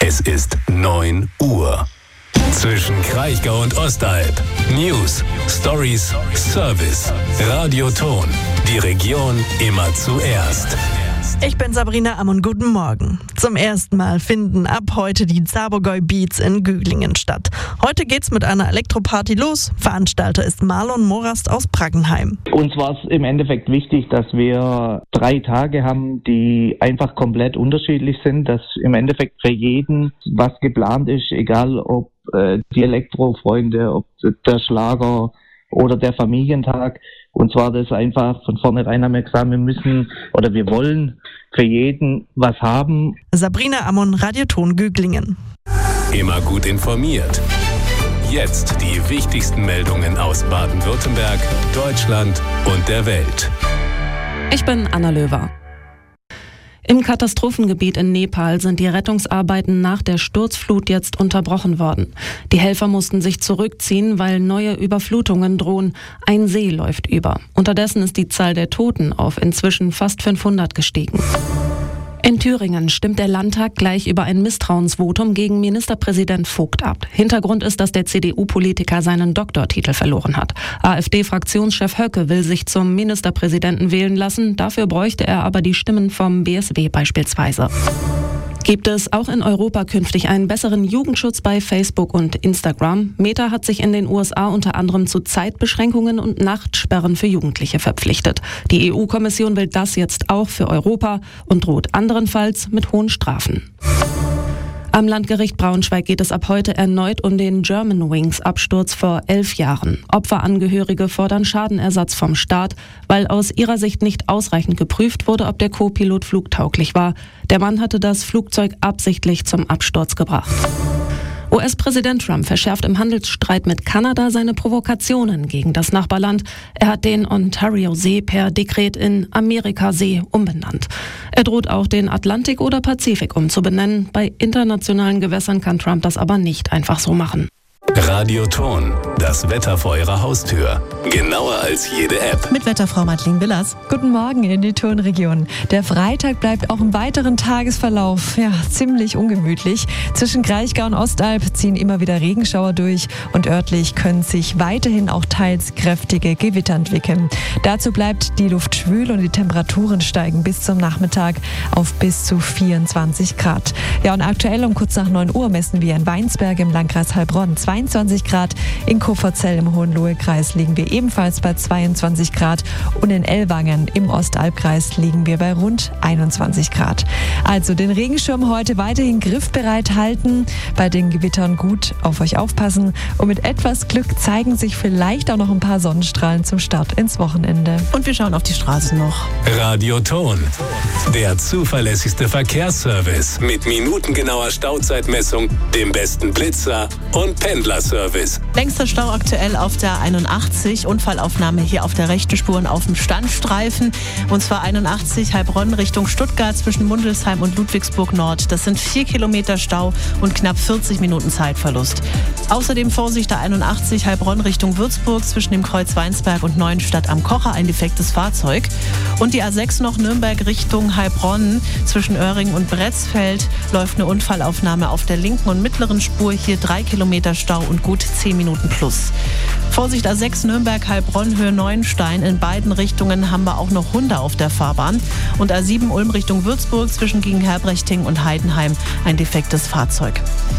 Es ist 9 Uhr. Zwischen Kraichgau und Ostalb. News, Stories, Service. Radioton. Die Region immer zuerst. Ich bin Sabrina Ammon, guten Morgen. Zum ersten Mal finden ab heute die Zabergäu Beats in Güglingen statt. Heute geht's mit einer Elektroparty los. Veranstalter ist Marlon Morast aus Brackenheim. Uns war es im Endeffekt wichtig, dass wir 3 Tage haben, die einfach komplett unterschiedlich sind, dass im Endeffekt für jeden was geplant ist, egal ob die Elektrofreunde, ob der Schlager oder der Familientag. Und zwar das einfach von vornherein haben wir gesagt, wir wollen für jeden was haben. Sabrina Ammon, Radioton Güglingen. Immer gut informiert. Jetzt die wichtigsten Meldungen aus Baden-Württemberg, Deutschland und der Welt. Ich bin Anna Löwer. Im Katastrophengebiet in Nepal sind die Rettungsarbeiten nach der Sturzflut jetzt unterbrochen worden. Die Helfer mussten sich zurückziehen, weil neue Überflutungen drohen. Ein See läuft über. Unterdessen ist die Zahl der Toten auf inzwischen fast 500 gestiegen. In Thüringen stimmt der Landtag gleich über ein Misstrauensvotum gegen Ministerpräsident Vogt ab. Hintergrund ist, dass der CDU-Politiker seinen Doktortitel verloren hat. AfD-Fraktionschef Höcke will sich zum Ministerpräsidenten wählen lassen. Dafür bräuchte er aber die Stimmen vom BSW beispielsweise. Gibt es auch in Europa künftig einen besseren Jugendschutz bei Facebook und Instagram? Meta hat sich in den USA unter anderem zu Zeitbeschränkungen und Nachtsperren für Jugendliche verpflichtet. Die EU-Kommission will das jetzt auch für Europa und droht anderenfalls mit hohen Strafen. Am Landgericht Braunschweig geht es ab heute erneut um den Germanwings-Absturz vor 11 Jahren. Opferangehörige fordern Schadenersatz vom Staat, weil aus ihrer Sicht nicht ausreichend geprüft wurde, ob der Co-Pilot flugtauglich war. Der Mann hatte das Flugzeug absichtlich zum Absturz gebracht. US-Präsident Trump verschärft im Handelsstreit mit Kanada seine Provokationen gegen das Nachbarland. Er hat den Ontario-See per Dekret in Amerika-See umbenannt. Er droht auch, den Atlantik oder Pazifik umzubenennen. Bei internationalen Gewässern kann Trump das aber nicht einfach so machen. Radioton, das Wetter vor Ihrer Haustür. Genauer als jede App. Mit Wetterfrau Madeleine Willers. Guten Morgen in die Tonregion. Der Freitag bleibt auch im weiteren Tagesverlauf ziemlich ungemütlich. Zwischen Kraichgau und Ostalb ziehen immer wieder Regenschauer durch und örtlich können sich weiterhin auch teils kräftige Gewitter entwickeln. Dazu bleibt die Luft schwül und die Temperaturen steigen bis zum Nachmittag auf bis zu 24 Grad. Ja, und aktuell um kurz nach 9 Uhr messen wir in Weinsberg im Landkreis Heilbronn 22 Grad. In Kupferzell im Hohenlohe-Kreis liegen wir ebenfalls bei 22 Grad und in Ellwangen im Ostalbkreis liegen wir bei rund 21 Grad. Also den Regenschirm heute weiterhin griffbereit halten, bei den Gewittern gut auf euch aufpassen und mit etwas Glück zeigen sich vielleicht auch noch ein paar Sonnenstrahlen zum Start ins Wochenende. Und wir schauen auf die Straßen noch. Radioton, der zuverlässigste Verkehrsservice mit minutengenauer Stauzeitmessung, dem besten Blitzer und Pendlerservice. Längster Stau aktuell auf der 81. Unfallaufnahme hier auf der rechten Spur und auf dem Standstreifen. Und zwar 81 Heilbronn Richtung Stuttgart zwischen Mundelsheim und Ludwigsburg Nord. Das sind 4 Kilometer Stau und knapp 40 Minuten Zeitverlust. Außerdem Vorsicht der 81 Heilbronn Richtung Würzburg zwischen dem Kreuz Weinsberg und Neuenstadt am Kocher, ein defektes Fahrzeug. Und die A6 noch Nürnberg Richtung Heilbronn zwischen Oering und Bretzfeld läuft eine Unfallaufnahme auf der linken und mittleren Spur. Hier 3 Kilometer Stau und gut 10 Minuten plus. Vorsicht A6 Nürnberg Heilbronn Höhe Neuenstein. In beiden Richtungen haben wir auch noch Hunde auf der Fahrbahn. Und A7 Ulm Richtung Würzburg zwischen Gegenherbrechting und Heidenheim ein defektes Fahrzeug.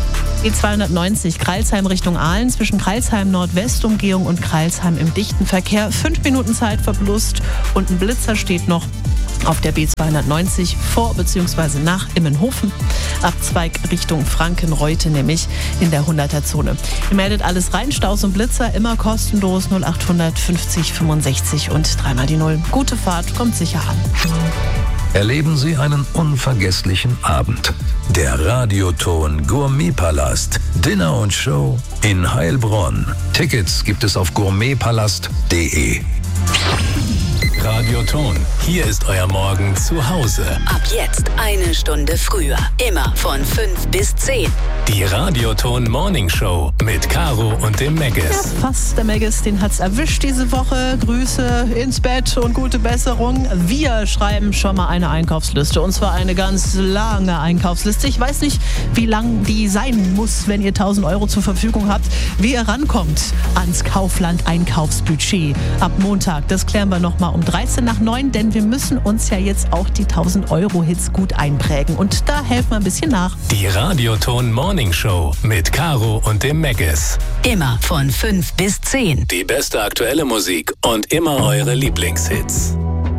E290 Crailsheim Richtung Aalen zwischen Crailsheim Nordwestumgehung und Crailsheim im dichten Verkehr. 5 Minuten Zeitverlust und ein Blitzer steht noch auf der B290 vor bzw. nach Immenhofen. Abzweig Richtung Frankenreute, nämlich in der 100er-Zone. Ihr meldet alles rein, Staus und Blitzer, immer kostenlos 0800 50 65 und 3 mal die 0. Gute Fahrt, kommt sicher an. Erleben Sie einen unvergesslichen Abend. Der Radioton Gourmetpalast. Dinner und Show in Heilbronn. Tickets gibt es auf gourmetpalast.de. Radioton. Hier ist euer Morgen zu Hause. Ab jetzt 1 Stunde früher. Immer von 5 bis 10. Die Radioton Morning Show mit Caro und dem Meggis. Ja, fast der Meggis, den hat's erwischt diese Woche. Grüße ins Bett und gute Besserung. Wir schreiben schon mal eine Einkaufsliste. Und zwar eine ganz lange Einkaufsliste. Ich weiß nicht, wie lang die sein muss, wenn ihr 1.000 Euro zur Verfügung habt. Wie ihr rankommt ans Kaufland-Einkaufsbudget ab Montag. Das klären wir nochmal um 8:13, denn wir müssen uns ja jetzt auch die 1.000 Euro Hits gut einprägen. Und da helfen wir ein bisschen nach. Die Radioton Morning Show mit Caro und dem Meggis. Immer von 5 bis 10. Die beste aktuelle Musik und immer eure Lieblingshits.